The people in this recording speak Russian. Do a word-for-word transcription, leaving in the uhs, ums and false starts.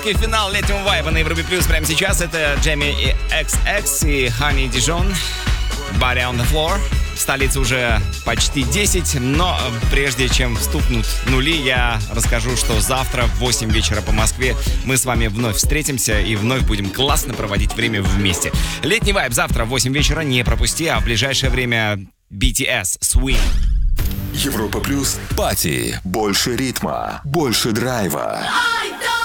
И финал летнего вайба на Европе Плюс прямо сейчас. Это Джейми и икс икс и Honey Dijon. Body on the floor. В столице уже почти десять, но прежде чем стукнут нули, я расскажу, что завтра в восемь вечера по Москве мы с вами вновь встретимся и вновь будем классно проводить время вместе. Летний вайб завтра в восемь вечера не пропусти, а в ближайшее время би ти эс Swing. Европа Плюс. Пати. Больше ритма, больше драйва.